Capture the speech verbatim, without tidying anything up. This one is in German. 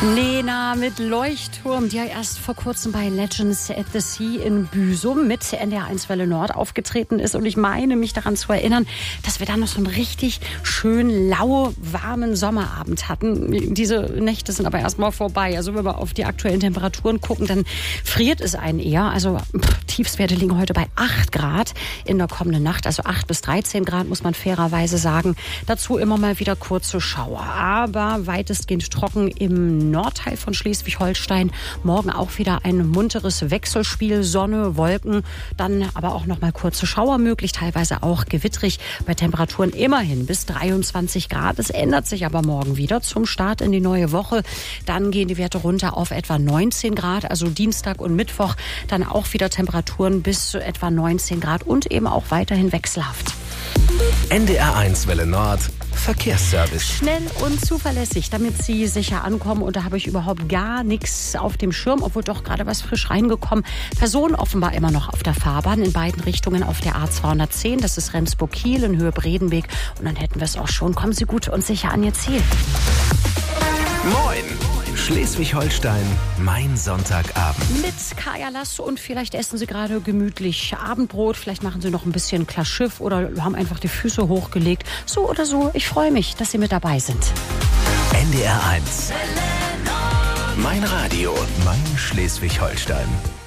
Nena mit Leuchtturm, die ja erst vor kurzem bei Legends at the Sea in Büsum mit N D R eins Welle Nord aufgetreten ist. Und ich meine, mich daran zu erinnern, dass wir da noch so einen richtig schön lau, warmen Sommerabend hatten. Diese Nächte sind aber erstmal vorbei. Also wenn wir auf die aktuellen Temperaturen gucken, dann friert es einen eher. Also pff, Tiefstwerte liegen heute bei acht Grad in der kommenden Nacht. Also acht bis dreizehn Grad, muss man fairerweise sagen. Dazu immer mal wieder kurze Schauer. Aber weitestgehend trocken im Nordteil von Schleswig-Holstein. Morgen auch wieder ein munteres Wechselspiel, Sonne, Wolken, dann aber auch noch mal kurze Schauer möglich, teilweise auch gewittrig, bei Temperaturen immerhin bis dreiundzwanzig Grad. Es ändert sich aber morgen wieder zum Start in die neue Woche. Dann gehen die Werte runter auf etwa neunzehn Grad, also Dienstag und Mittwoch dann auch wieder Temperaturen bis zu etwa neunzehn Grad und eben auch weiterhin wechselhaft. N D R eins Welle Nord Verkehrsservice. Schnell und zuverlässig, damit Sie sicher ankommen. Und da habe ich überhaupt gar nichts auf dem Schirm, obwohl doch gerade was frisch reingekommen. Personen offenbar immer noch auf der Fahrbahn in beiden Richtungen auf der A zweihundertzehn. Das ist Rendsburg-Kiel in Höhe Bredenweg. Und dann hätten wir es auch schon. Kommen Sie gut und sicher an Ihr Ziel. Moin! Schleswig-Holstein, mein Sonntagabend. Mit Kaya Lass und vielleicht essen Sie gerade gemütlich Abendbrot. Vielleicht machen Sie noch ein bisschen klar Schiff oder haben einfach die Füße hochgelegt. So oder so, ich freue mich, dass Sie mit dabei sind. N D R eins. Mein Radio, mein Schleswig-Holstein.